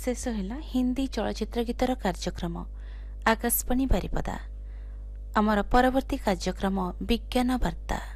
शेष है हिंदी चलचित्र गीतर कार्यक्रम आकाशवाणी बारिपदा। आमर परवर्ती कार्यक्रम विज्ञान वार्ता।